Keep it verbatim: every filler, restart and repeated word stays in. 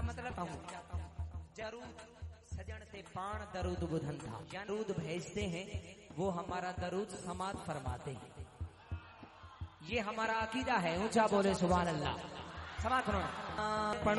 मतलब हूँ जरूर सजन ते पाण दरूद बुधन था, दरूद भेजते हैं वो हमारा दरूद समाप्त फरमाते हैं। ये हमारा अकीदा है। ऊंचा बोले सुभान अल्लाह। समाप्त